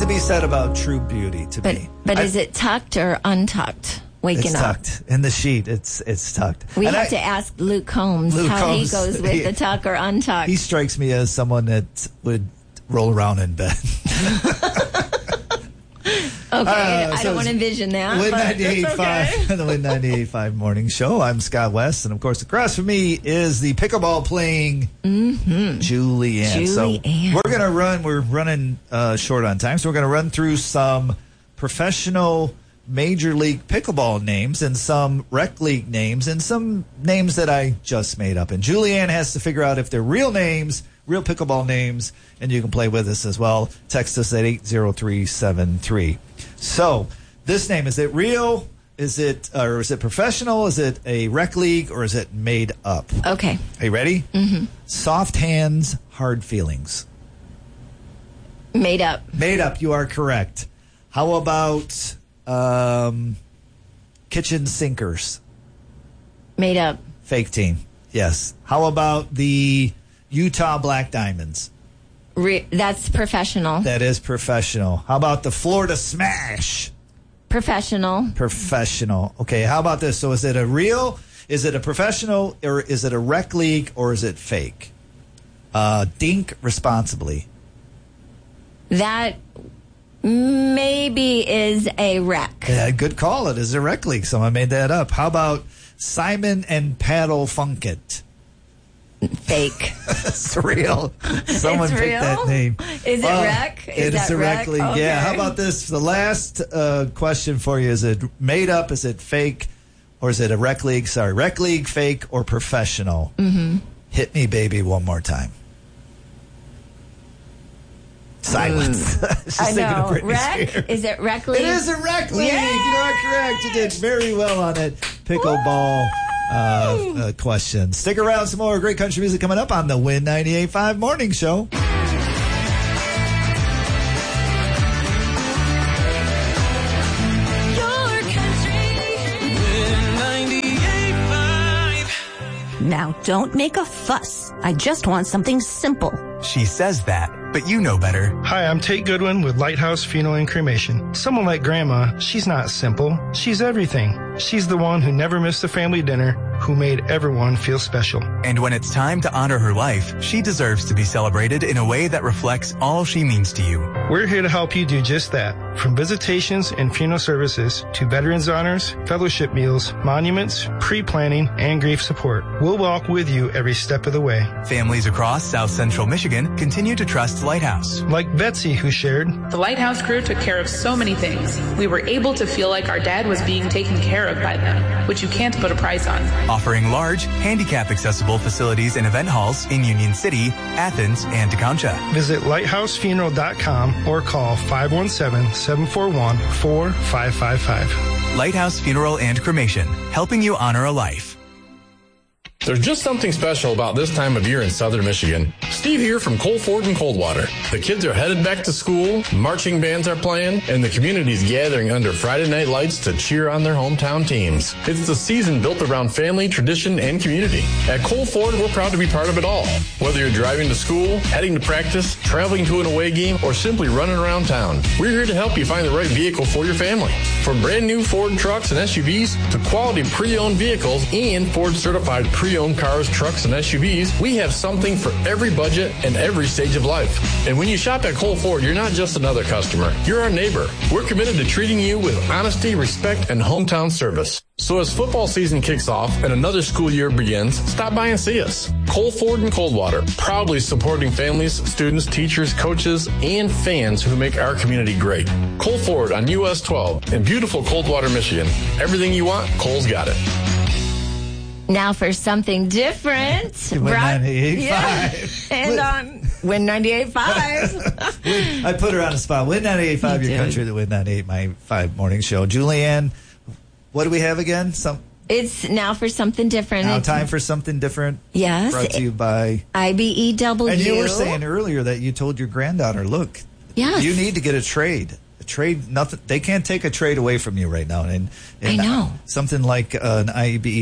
to be said about true beauty to me. But is it tucked or untucked? Waking it's up. It's tucked. In the sheet, it's tucked. We have to ask Luke Combs how he goes with the tuck or untucked. He strikes me as someone that would roll around in bed. Okay, I don't want to envision that. Win 98.5, the Win 98.5 Morning Show. I'm Scott West, and of course, across from me is the pickleball playing Julianne. So we're running short on time, so we're going to run through some professional Major League Pickleball names and some rec league names and some names that I just made up. And Julianne has to figure out if they're real names, real pickleball names, and you can play with us as well. Text us at 80373. So, this name, is it real? Is it professional? Is it a rec league, or is it made up? Okay. Are you ready? Mm-hmm. Soft hands, hard feelings. Made up. Made up, you are correct. How about kitchen sinkers? Made up. Fake team, yes. How about the Utah Black Diamonds? That's professional. That is professional. How about the Florida Smash? Professional. Professional. Okay, how about this? So is it is it a professional, or is it a rec league, or is it fake? Dink responsibly. That maybe is a rec. Yeah, good call. It is a rec league. Someone made that up. How about Simon and Paddle Funkit? Fake. It's real. Someone picked that name. Is it rec? It is a rec league. Okay. Yeah. How about this? The last question for you: is it made up? Is it fake? Or is it a rec league? Sorry, rec league, fake, or professional? Mm-hmm. Hit me, baby, one more time. Silence. I know. Rec? Is it rec league? It is a rec league. Yeah! You are correct. You did very well on it. Pickleball question. Stick around. Some more great country music coming up on the Win 98.5 Morning Show. Now, don't make a fuss. I just want something simple. She says that, but you know better. Hi, I'm Tate Goodwin with Lighthouse Funeral and Cremation. Someone like Grandma, she's not simple. She's everything. She's the one who never missed a family dinner, who made everyone feel special. And when it's time to honor her life, she deserves to be celebrated in a way that reflects all she means to you. We're here to help you do just that. From visitations and funeral services to veterans honors, fellowship meals, monuments, pre-planning, and grief support. We'll walk with you every step of the way. Families across South Central Michigan continue to trust Lighthouse. Like Betsy, who shared, "The Lighthouse crew took care of so many things. We were able to feel like our dad was being taken care of by them, which you can't put a price on." Offering large, handicap-accessible facilities and event halls in Union City, Athens, and Tecumseh. Visit lighthousefuneral.com or call 517-741-4555. Lighthouse Funeral and Cremation, helping you honor a life. There's just something special about this time of year in Southern Michigan. Steve here from Cole Ford and Coldwater. The kids are headed back to school, marching bands are playing, and the community's gathering under Friday night lights to cheer on their hometown teams. It's the season built around family, tradition, and community. At Cole Ford, we're proud to be part of it all. Whether you're driving to school, heading to practice, traveling to an away game, or simply running around town, we're here to help you find the right vehicle for your family. From brand new Ford trucks and SUVs to quality pre-owned vehicles and Ford certified pre-owned cars, trucks, and SUVs, we have something for every budget and every stage of life. And when you shop at Cole Ford, you're not just another customer. You're our neighbor. We're committed to treating you with honesty, respect, and hometown service. So as football season kicks off and another school year begins, stop by and see us. Cole Ford and Coldwater, proudly supporting families, students, teachers, coaches, and fans who make our community great. Cole Ford on US 12 in beautiful Coldwater, Michigan. Everything you want, Cole's got it. Now for something different. Win 98.5. Yeah. And on Win 98.5. I put her on the spot. Win 98.5, your country, the Win 98.5 Morning Show. Julianne, what do we have again? It's now for something different. Now time for something different. Yes. Brought to you by IBEW. And you were saying earlier that you told your granddaughter, look, yes, you need to get a trade. Nothing. They can't take a trade away from you right now. And I know something like an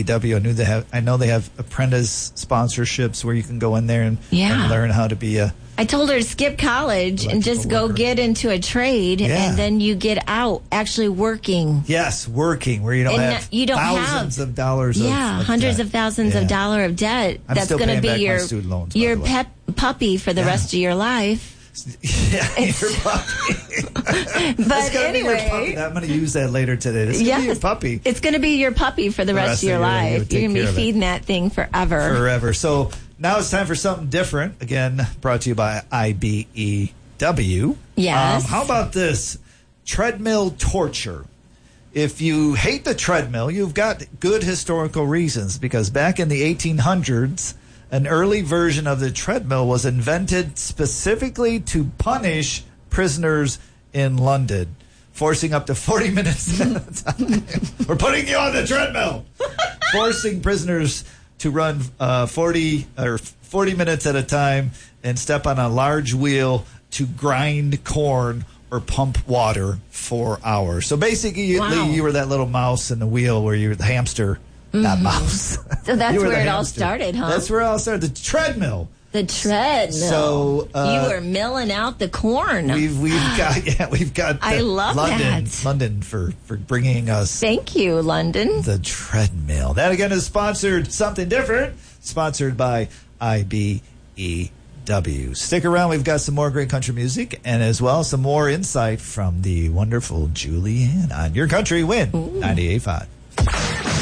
IBEW. I know they have apprentice sponsorships where you can go in there and learn how to be a I told her to skip college and just go get into a trade, and then you get out actually working. Yes, working where you don't have thousands of dollars. Hundreds of thousands of dollars of debt. That's going to be your pet puppy for the rest of your life. Yeah, your puppy. But anyway, I'm going to use that later today. This is going to be your puppy. It's going to be your puppy for the rest of your life. You're going to be feeding that thing forever. Forever. So now it's time for something different. Again, brought to you by IBEW. Yes. How about this? Treadmill torture. If you hate the treadmill, you've got good historical reasons, because back in the 1800s, an early version of the treadmill was invented specifically to punish prisoners in London, forcing up to 40 minutes at a time. We're putting you on the treadmill. Forcing prisoners to run 40 minutes at a time and step on a large wheel to grind corn or pump water for hours. So basically, you were that little mouse in the wheel where you were the hamster. Not mouse. So that's where it all started, huh? That's where it all started. The treadmill. The treadmill. So you were milling out the corn. We've got. I love London for bringing us. Thank you, London. The treadmill. That again is sponsored something different. Sponsored by IBEW. Stick around. We've got some more great country music and as well some more insight from the wonderful Julianne on Your Country Win 98.5.